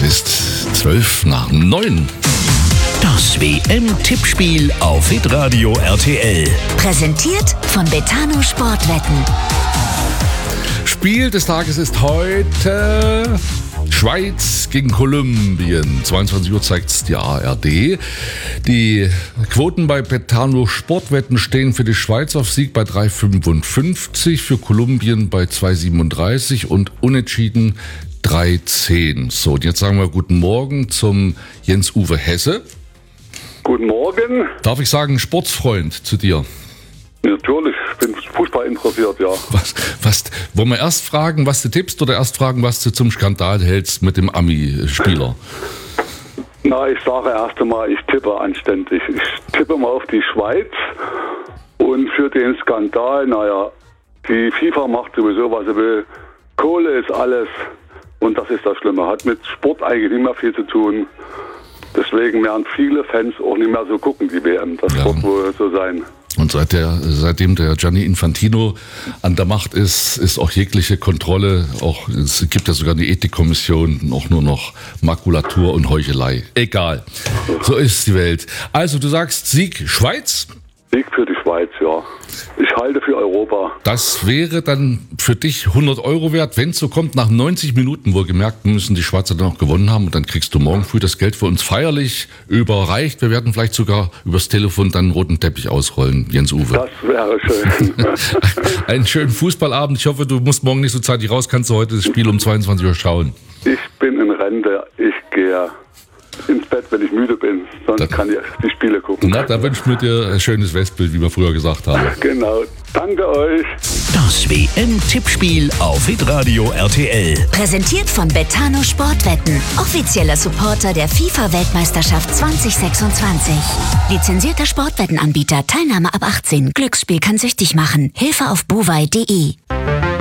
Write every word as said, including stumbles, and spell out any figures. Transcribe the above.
ist zwölf nach neun. Das W M-Tippspiel auf Hitradio R T L. Präsentiert von Betano Sportwetten. Spiel des Tages ist heute Schweiz gegen Kolumbien. zweiundzwanzig Uhr zeigt es die A R D. Die Quoten bei Betano Sportwetten stehen für die Schweiz auf Sieg bei drei Komma fünfundfünfzig, für Kolumbien bei zwei Komma siebenunddreißig und unentschieden drei Komma zehn. So, und jetzt sagen wir guten Morgen zum Jens-Uwe Hesse. Guten Morgen. Darf ich sagen, Sportsfreund zu dir? Natürlich, ich bin Fußball interessiert, ja. Was, was, wollen wir erst fragen, was du tippst, oder erst fragen, was du zum Skandal hältst mit dem Ami-Spieler? Na, ich sage erst einmal, ich tippe anständig. Ich tippe mal auf die Schweiz und für den Skandal, naja, die FIFA macht sowieso, was sie will. Kohle ist alles und das ist das Schlimme. Hat mit Sport eigentlich nicht mehr viel zu tun. Deswegen werden viele Fans auch nicht mehr so gucken, die W M. Das ja. wird wohl so sein. Und seit der, seitdem der Gianni Infantino an der Macht ist, ist auch jegliche Kontrolle, auch es gibt ja sogar eine Ethikkommission, auch nur noch Makulatur und Heuchelei. Egal, so ist die Welt. Also du sagst Sieg Schweiz? Sieg für die Schweiz, ja. Ich halte für Europa. Das wäre dann für dich hundert Euro wert, wenn es so kommt. Nach neunzig Minuten wohlgemerkt müssen die Schweizer dann auch gewonnen haben. Und dann kriegst du morgen früh das Geld für uns feierlich überreicht. Wir werden vielleicht sogar übers Telefon dann einen roten Teppich ausrollen, Jens-Uwe. Das wäre schön. Einen schönen Fußballabend. Ich hoffe, du musst morgen nicht so zeitig raus. Kannst du heute das Spiel um zweiundzwanzig Uhr schauen? Ich bin in Rente. Ich gehe ins Bett, wenn ich müde bin. Sonst das, kann ich die Spiele gucken. Na, da wünsche ich mir dir ein schönes Westbild, wie wir früher gesagt haben. Genau. Danke euch. Das W M-Tippspiel auf Hitradio R T L. Präsentiert von Betano Sportwetten. Offizieller Supporter der FIFA-Weltmeisterschaft zwanzig sechsundzwanzig. Lizenzierter Sportwettenanbieter. Teilnahme ab achtzehn. Glücksspiel kann süchtig machen. Hilfe auf buwei punkt de.